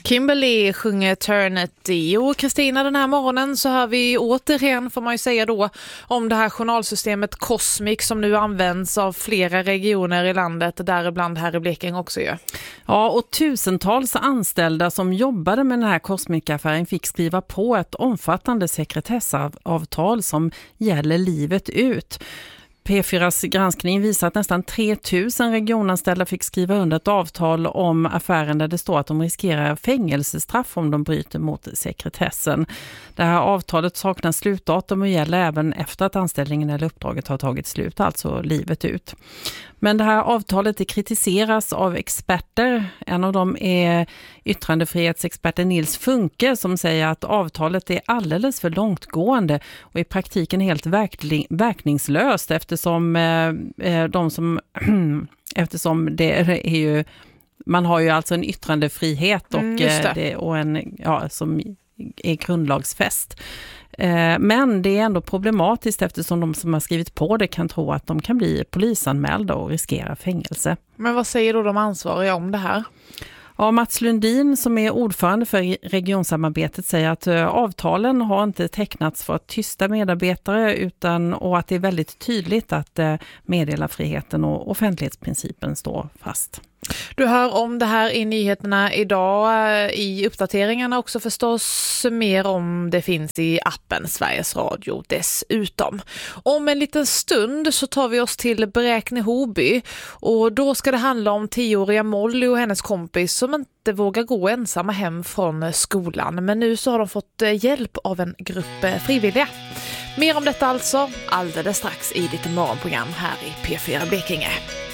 Kimberly sjunger Turn It D. Och Kristina, den här morgonen så hör vi återigen, får man ju säga då, om det här journalsystemet Cosmic som nu används av flera regioner i landet, däribland här i Blekinge också ju. Ja, och tusentals anställda som jobbade med den här Cosmic-affären fick skriva på ett omfattande sekretessavtal som gäller livet ut. P4s granskning visar att nästan 3000 regionanställda fick skriva under ett avtal om affären där det står att de riskerar fängelsestraff om de bryter mot sekretessen. Det här avtalet saknar slutdatum och gäller även efter att anställningen eller uppdraget har tagit slut, alltså livet ut. Men det här avtalet det kritiseras av experter. En av dem är yttrandefrihetsexperten Nils Funke som säger att avtalet är alldeles för långtgående och i praktiken helt verkningslöst eftersom eftersom det är ju, man har ju alltså en yttrandefrihet och en som är grundlagsfäst. Men det är ändå problematiskt eftersom de som har skrivit på det kan tro att de kan bli polisanmälda och riskera fängelse. Men vad säger då de ansvariga om det här? Ja, Mats Lundin som är ordförande för regionsamarbetet säger att avtalen har inte tecknats för att tysta medarbetare och att det är väldigt tydligt att meddelarfriheten och offentlighetsprincipen står fast. Du hör om det här i nyheterna idag, i uppdateringarna också förstås, mer om det finns i appen Sveriges Radio dessutom. Om en liten stund så tar vi oss till Bräkne-Hoby och då ska det handla om 10-åriga Molly och hennes kompis som inte vågar gå ensamma hem från skolan. Men nu så har de fått hjälp av en grupp frivilliga. Mer om detta alltså alldeles strax i ditt morgonprogram här i P4 Blekinge.